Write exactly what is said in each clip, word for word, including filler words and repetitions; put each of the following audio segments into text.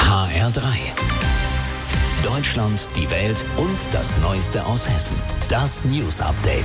H R drei. Deutschland, die Welt und das Neueste aus Hessen. Das News Update.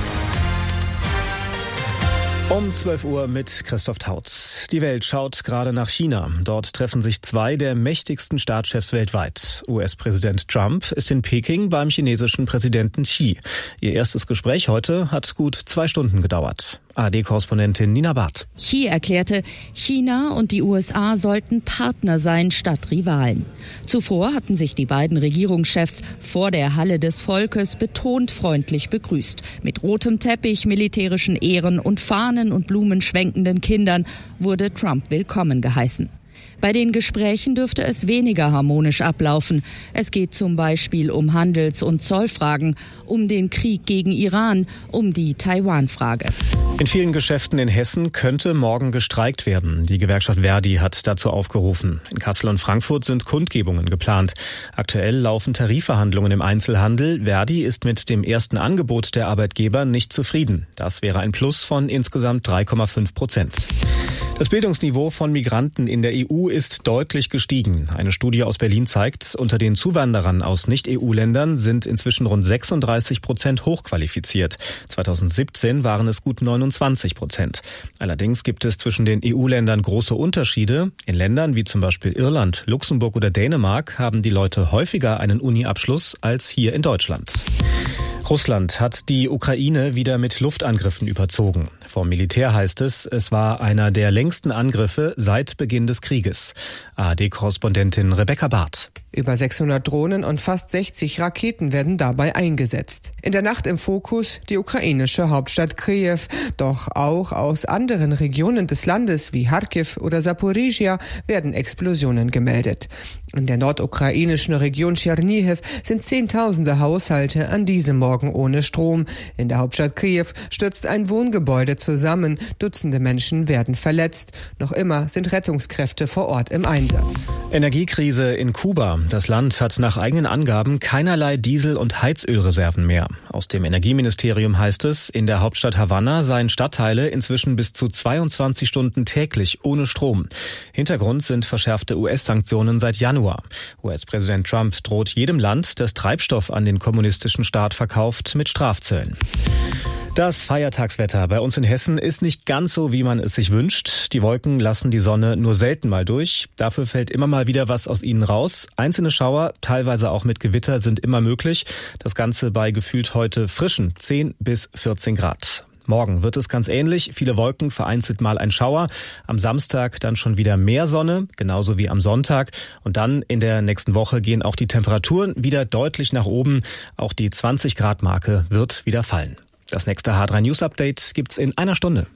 Um zwölf Uhr mit Christoph Tautz. Die Welt schaut gerade nach China. Dort treffen sich zwei der mächtigsten Staatschefs weltweit. U S-Präsident Trump ist in Peking beim chinesischen Präsidenten Xi. Ihr erstes Gespräch heute hat gut zwei Stunden gedauert. A R D-Korrespondentin Nina Barth. Xi erklärte, China und die U S A sollten Partner sein statt Rivalen. Zuvor hatten sich die beiden Regierungschefs vor der Halle des Volkes betont freundlich begrüßt. Mit rotem Teppich, militärischen Ehren und Fahnen und Blumen schwenkenden Kindern wurde Trump willkommen geheißen. Bei den Gesprächen dürfte es weniger harmonisch ablaufen. Es geht zum Beispiel um Handels- und Zollfragen, um den Krieg gegen Iran, um die Taiwan-Frage. In vielen Geschäften in Hessen könnte morgen gestreikt werden. Die Gewerkschaft Verdi hat dazu aufgerufen. In Kassel und Frankfurt sind Kundgebungen geplant. Aktuell laufen Tarifverhandlungen im Einzelhandel. Verdi ist mit dem ersten Angebot der Arbeitgeber nicht zufrieden. Das wäre ein Plus von insgesamt drei Komma fünf Prozent. Das Bildungsniveau von Migranten in der E U ist deutlich gestiegen. Eine Studie aus Berlin zeigt, unter den Zuwanderern aus Nicht-E U-Ländern sind inzwischen rund sechsunddreißig Prozent hochqualifiziert. zweitausendsiebzehn waren es gut neunundzwanzig Prozent. Allerdings gibt es zwischen den E U-Ländern große Unterschiede. In Ländern wie zum Beispiel Irland, Luxemburg oder Dänemark haben die Leute häufiger einen Uni-Abschluss als hier in Deutschland. Russland hat die Ukraine wieder mit Luftangriffen überzogen. Vom Militär heißt es, es war einer der längsten Angriffe seit Beginn des Krieges. A R D-Korrespondentin Rebecca Barth. Über sechshundert Drohnen und fast sechzig Raketen werden dabei eingesetzt. In der Nacht im Fokus die ukrainische Hauptstadt Kiew. Doch auch aus anderen Regionen des Landes wie Charkiw oder Saporizhia werden Explosionen gemeldet. In der nordukrainischen Region Tschernihiw sind Zehntausende Haushalte an diesem Morgen ohne Strom. In der Hauptstadt Kiew stürzt ein Wohngebäude zusammen. Dutzende Menschen werden verletzt. Noch immer sind Rettungskräfte vor Ort im Einsatz. Energiekrise in Kuba. Das Land hat nach eigenen Angaben keinerlei Diesel- und Heizölreserven mehr. Aus dem Energieministerium heißt es, in der Hauptstadt Havanna seien Stadtteile inzwischen bis zu zweiundzwanzig Stunden täglich ohne Strom. Hintergrund sind verschärfte U S-Sanktionen seit Januar. U S-Präsident Trump droht jedem Land, das Treibstoff an den kommunistischen Staat verkauft, mit Strafzöllen. Das Feiertagswetter bei uns in Hessen ist nicht ganz so, wie man es sich wünscht. Die Wolken lassen die Sonne nur selten mal durch. Dafür fällt immer mal wieder was aus ihnen raus. Einzelne Schauer, teilweise auch mit Gewitter, sind immer möglich. Das Ganze bei gefühlt heute frischen zehn bis vierzehn Grad. Morgen wird es ganz ähnlich. Viele Wolken, vereinzelt mal ein Schauer. Am Samstag dann schon wieder mehr Sonne, genauso wie am Sonntag. Und dann in der nächsten Woche gehen auch die Temperaturen wieder deutlich nach oben. Auch die zwanzig Grad Marke wird wieder fallen. Das nächste H R drei News Update gibt's in einer Stunde.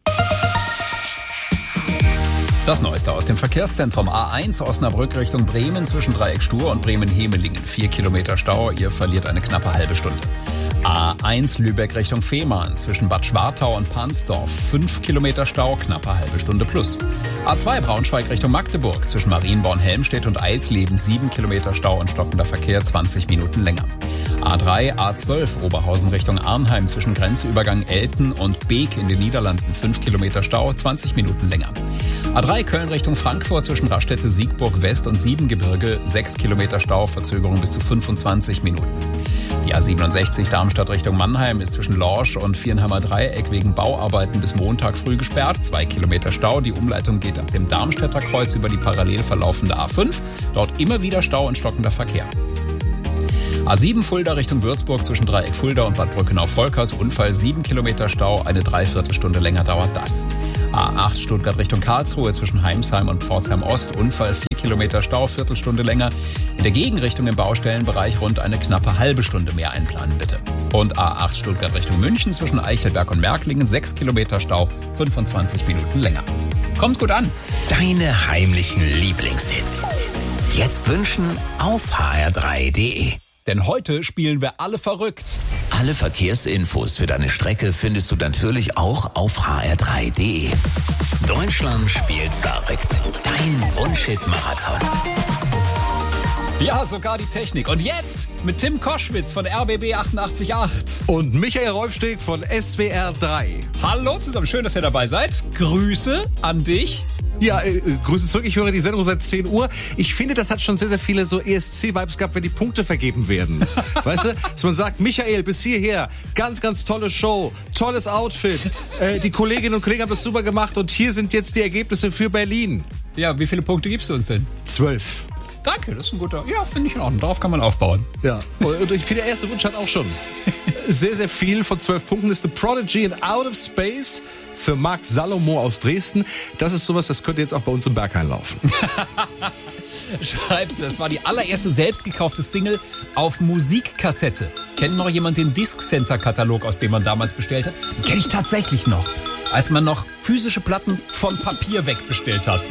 Das Neueste aus dem Verkehrszentrum A eins Osnabrück Richtung Bremen zwischen Dreieck Stur und Bremen-Hemelingen. Vier Kilometer Stau, ihr verliert eine knappe halbe Stunde. A eins Lübeck Richtung Fehmarn zwischen Bad Schwartau und Pansdorf. Fünf Kilometer Stau, knappe halbe Stunde plus. A zwei Braunschweig Richtung Magdeburg zwischen Marienborn-Helmstedt und Eisleben. Sieben Kilometer Stau und stockender Verkehr, zwanzig Minuten länger. A drei, A zwölf Oberhausen Richtung Arnheim zwischen Grenzübergang Elten und Beek in den Niederlanden. Fünf Kilometer Stau, zwanzig Minuten länger. A drei Köln Richtung Frankfurt zwischen Raststätte Siegburg West und Siebengebirge. Sechs Kilometer Stau, Verzögerung bis zu fünfundzwanzig Minuten. Die A siebenundsechzig Darmstadt Richtung Mannheim ist zwischen Lorsch und Viernheimer Dreieck wegen Bauarbeiten bis Montag früh gesperrt. Zwei Kilometer Stau. Die Umleitung geht ab dem Darmstädter Kreuz über die parallel verlaufende A fünf. Dort immer wieder Stau und stockender Verkehr. A sieben Fulda Richtung Würzburg zwischen Dreieck Fulda und Bad Brückenau-Volkers. Unfall, sieben Kilometer Stau, eine Dreiviertelstunde länger dauert das. A acht Stuttgart Richtung Karlsruhe zwischen Heimsheim und Pforzheim Ost. Unfall, vier Kilometer Stau, Viertelstunde länger. In der Gegenrichtung im Baustellenbereich rund eine knappe halbe Stunde mehr einplanen, bitte. Und A acht Stuttgart Richtung München zwischen Eichelberg und Märklingen. sechs Kilometer Stau, fünfundzwanzig Minuten länger. Kommt gut an. Deine heimlichen Lieblingshits. Jetzt wünschen auf h r drei punkt d e. Denn heute spielen wir alle verrückt. Alle Verkehrsinfos für deine Strecke findest du natürlich auch auf h r drei punkt d e. Deutschland spielt verrückt. Dein Wunschhit-Marathon. Ja, sogar die Technik. Und jetzt mit Tim Koschwitz von R B B achtundachtzig Komma acht. Und Michael Rolfsteg von S W R drei. Hallo zusammen, schön, dass ihr dabei seid. Grüße an dich. Ja, äh, Grüße zurück. Ich höre die Sendung seit zehn Uhr. Ich finde, das hat schon sehr, sehr viele so E S C-Vibes gehabt, wenn die Punkte vergeben werden. Weißt du, dass man sagt, Michael, bis hierher, ganz, ganz tolle Show, tolles Outfit. Äh, die Kolleginnen und Kollegen haben das super gemacht und hier sind jetzt die Ergebnisse für Berlin. Ja, wie viele Punkte gibst du uns denn? Zwölf. Danke, das ist ein guter. Ja, finde ich in Ordnung. Darauf kann man aufbauen. Ja, und ich finde, der erste Wunsch hat auch schon sehr, sehr viel von zwölf Punkten. Ist The Prodigy in Out of Space für Marc Salomo aus Dresden. Das ist sowas, das könnte jetzt auch bei uns im Berghain laufen. Schreibt, das war die allererste selbst gekaufte Single auf Musikkassette. Kennt noch jemand den Disc Center Katalog, aus dem man damals bestellt hat? Den kenne ich tatsächlich noch. Als man noch physische Platten von Papier wegbestellt hat.